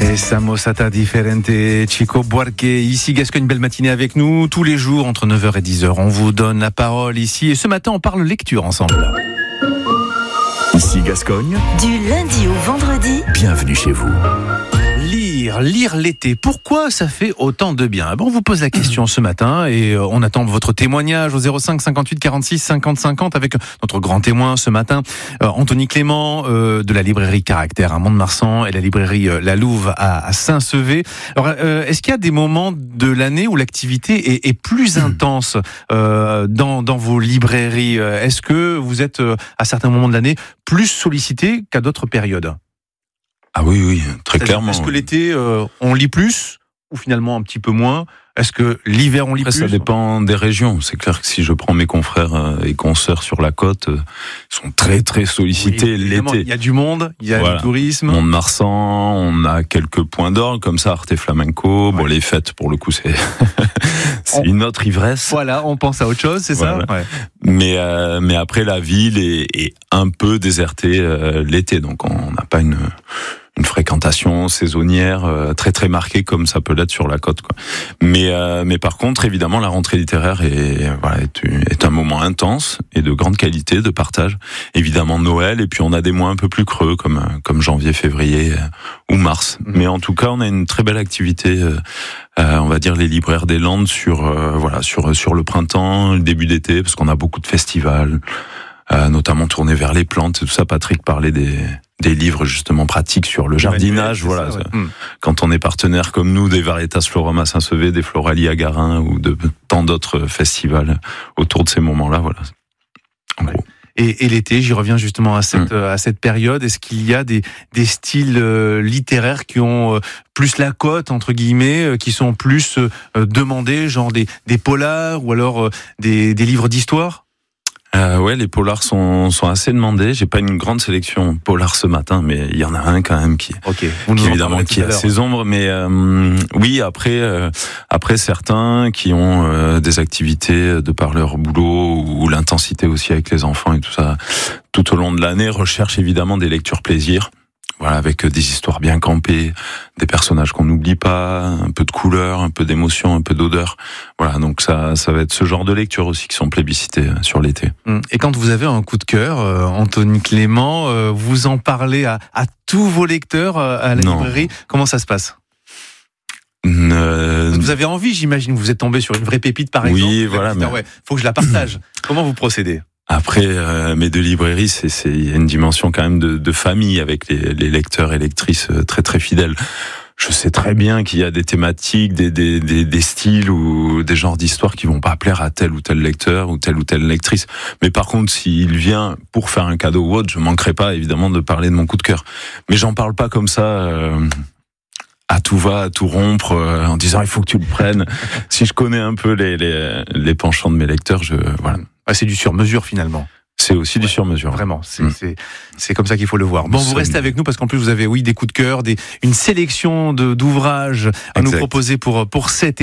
Samosata differente, Chico Buarque, ici Gascogne, belle matinée avec nous, tous les jours entre 9h et 10h, on vous donne la parole ici, et ce matin on parle lecture ensemble. Ici Gascogne, du lundi au vendredi, bienvenue chez vous. Lire l'été, pourquoi ça fait autant de bien? On vous pose la question ce matin et on attend votre témoignage au 05 58 46 50 50 avec notre grand témoin ce matin, Anthony Clément de la librairie Caractère à Mont-de-Marsan et la librairie La Louve à Saint-Sevé. Alors, est-ce qu'il y a des moments de l'année où l'activité est plus intense dans vos librairies? Est-ce que vous êtes à certains moments de l'année plus sollicité qu'à d'autres périodes? Ah oui, très clairement. Est-ce que l'été, on lit plus ou finalement un petit peu moins? Est-ce que l'hiver, on lit plus? Ça dépend des régions. C'est clair que si je prends mes confrères et consoeurs sur la côte, ils sont très très sollicités l'été. Il y a du monde, il y a du tourisme. Mont-de-Marsan, on a quelques points d'orgue comme ça, Arte Flamenco. Ouais. Bon, les fêtes, pour le coup, c'est une autre ivresse. Voilà, on pense à autre chose, c'est ça? Ouais. Mais après, la ville est un peu désertée l'été, donc on n'a pas une fréquentation saisonnière très très marquée comme ça peut l'être sur la côte, quoi. Mais par contre, évidemment, la rentrée littéraire est un moment intense et de grande qualité de partage. Évidemment Noël, et puis on a des mois un peu plus creux comme janvier, février ou mars. Mais en tout cas, on a une très belle activité. On va dire les libraires des Landes sur le printemps, le début d'été, parce qu'on a beaucoup de festivals, notamment tournés vers les plantes. Tout ça, Patrick parlait des livres justement pratiques sur le jardinage, voilà. Ça, ouais. Quand on est partenaire comme nous des Varietas Florum à Saint-Sevé, des Floralies à Garin ou de tant d'autres festivals autour de ces moments-là, voilà. En gros. Et l'été, j'y reviens justement à cette période. Est-ce qu'il y a des styles littéraires qui ont plus la cote, entre guillemets, qui sont plus demandés, genre des polars ou alors des livres d'histoire? Ouais, les polars sont assez demandés. J'ai pas une grande sélection polar ce matin, mais il y en a un quand même qui évidemment qui a ses ombres. Mais oui, après certains qui ont des activités de par leur boulot ou l'intensité aussi avec les enfants et tout ça tout au long de l'année recherchent évidemment des lectures plaisir. Voilà, avec des histoires bien campées, des personnages qu'on n'oublie pas, un peu de couleur, un peu d'émotion, un peu d'odeur. Voilà, donc ça va être ce genre de lecture aussi qui sont plébiscitées sur l'été. Et quand vous avez un coup de cœur, Anthony Clément, vous en parlez à tous vos lecteurs à la librairie. Comment ça se passe? Vous avez envie, j'imagine, vous êtes tombé sur une vraie pépite par exemple. Oui, voilà. Faut que je la partage. Comment vous procédez? Après, mes deux librairies, il y a une dimension quand même de famille avec les lecteurs et lectrices très très fidèles. Je sais très bien qu'il y a des thématiques, des styles ou des genres d'histoires qui vont pas plaire à tel ou tel lecteur ou telle lectrice. Mais par contre, s'il vient pour faire un cadeau ou autre, je manquerai pas évidemment de parler de mon coup de cœur. Mais j'en parle pas comme ça. À tout va, à tout rompre, en disant il faut que tu le prennes. Si je connais un peu les penchants de mes lecteurs, voilà. C'est du sur-mesure finalement. C'est aussi du sur-mesure. Vraiment, c'est comme ça qu'il faut le voir. Bon, vous restez avec nous parce qu'en plus vous avez des coups de cœur, une sélection d'ouvrages à nous proposer pour cet